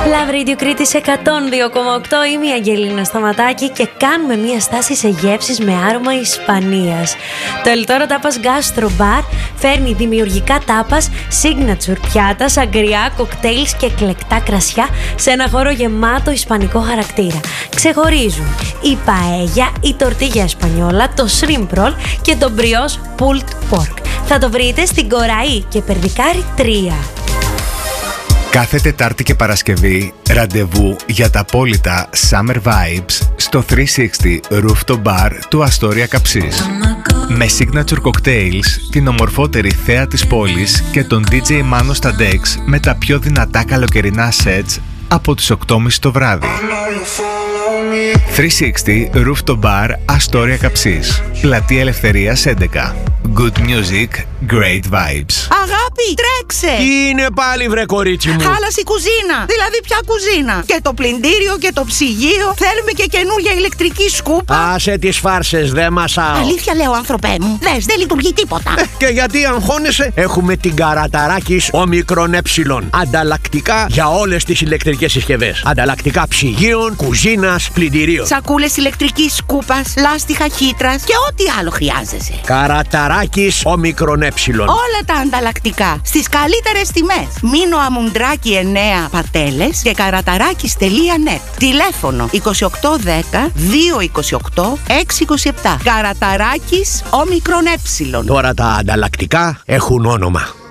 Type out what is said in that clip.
Love Radio Κρήτης 102,8. Είμαι η Αγγελίνα Σταματάκη και κάνουμε μια στάση σε γεύσεις με άρωμα Ισπανίας. Το Ελτόρο Τάπας Gastro Bar φέρνει δημιουργικά τάπας, signature πιάτα, σαγκριά, κοκτέιλς και εκλεκτά κρασιά σε ένα χώρο γεμάτο ισπανικό χαρακτήρα. Ξεχωρίζουν η παέγια, η τορτίγια εσπανιόλα, το shrimp roll και το brioche pulled pork. Θα το βρείτε στην Κοραή και Περδικάρι 3. Κάθε Τετάρτη και Παρασκευή ραντεβού για τα απόλυτα Summer Vibes στο 360 Rooftop Bar του Αστόρια Καψής. Με signature cocktails, την ομορφότερη θέα της πόλης και τον DJ Μάνο στα decks με τα πιο δυνατά καλοκαιρινά sets από τις 8.30 το βράδυ. 360 Rooftop Bar Αστόρια Καψής. Πλατεία Ελευθερίας 11. Good music, great vibes. Αγάπη, τρέξε! Τι είναι πάλι, βρε κορίτσι μου? Χάλασε η κουζίνα. Δηλαδή, ποια κουζίνα? Και το πλυντήριο και το ψυγείο. Θέλουμε και καινούργια ηλεκτρική σκούπα. Άσε τις φάρσες, δε μασάω. Αλήθεια λέω, άνθρωπέ μου. Δες, δεν λειτουργεί τίποτα. Και γιατί αγχώνεσαι? Έχουμε την Καραταράκης Όμικρον Ε. Ανταλλακτικά για όλες τις ηλεκτρικές συσκευές. Ανταλλακτικά ψυγείων, κουζίνας, πλυντηρίων. Σακούλες ηλεκτρικής σκούπας, λάστιχα χύτρας και ό,τι άλλο χρειάζεσαι. Καραταράκης Όμικρον Ε. Όλα τα ανταλλακτικά στις καλύτερες τιμές. Μήνο Αμουντράκη 9 Παρτέλες και καραταράκης.net. Τηλέφωνο 2810 228 627. Καραταράκης Όμικρον Ε. Τώρα τα ανταλλακτικά έχουν όνομα.